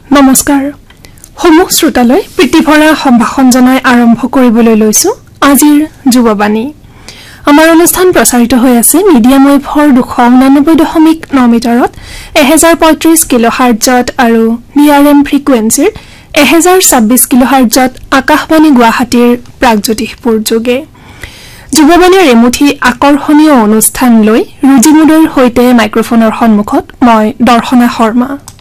নমস্কাৰ সমূহ শ্ৰোতালৈ প্ৰীতিভৰা সম্ভাষণ জনাই আৰম্ভ কৰিবলৈ লৈছো আজিৰ যুৱবাণী আমাৰ অনুষ্ঠান প্ৰচাৰিত হৈ আছে মিডিয়াম ৱেভৰ 289.9 মিটাৰত 1035 কিলোহাৰ্টজত আৰু নিআৰএম ফ্ৰিকুৱেন্সিৰ 1026 কিলোহাৰ্টজত আকাশবাণী গুৱাহাটীৰ প্ৰাগজ্যোতিষপুৰ যোগে যুৱবাণীৰ এমুঠি আকৰ্ষণীয় অনুষ্ঠান লৈ ৰুজিমুদৈৰ সৈতে মাইক্ৰফোনৰ সন্মুখত মই দৰ্শনা শৰ্মা